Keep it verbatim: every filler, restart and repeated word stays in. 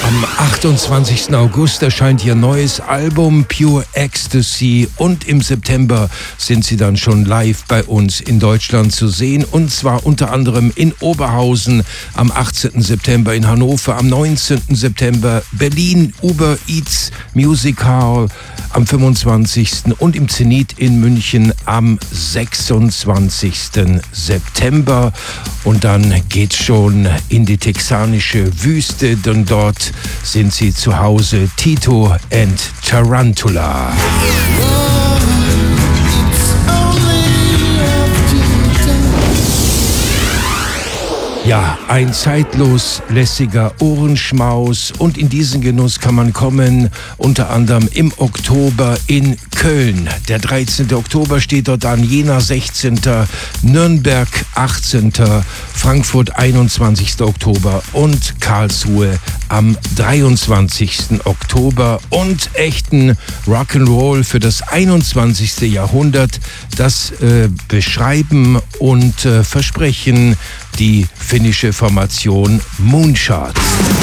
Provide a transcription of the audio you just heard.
Am achtundzwanzigsten August erscheint ihr neues Album Pure Ecstasy und im September sind sie dann schon live bei uns in Deutschland zu sehen, und zwar unter anderem in Oberhausen am achtzehnten September, in Hannover am neunzehnten September, Berlin Uber Eats Music Hall am fünfundzwanzigsten und im Zenit in München am sechsundzwanzigsten September. Und dann geht's schon in die texanische Wüste, denn dort sind sie zu Hause, Tito and Tarantula. Ja, ein zeitlos lässiger Ohrenschmaus, und in diesen Genuss kann man kommen, unter anderem im Oktober in Köln. Der dreizehnten Oktober steht dort an, Jena sechzehnten Nürnberg achtzehnten Frankfurt einundzwanzigsten Oktober und Karlsruhe am dreiundzwanzigsten Oktober. Und echten Rock'n'Roll für das einundzwanzigste Jahrhundert, das äh, beschreiben und äh, versprechen die finnische Formation Moonshot.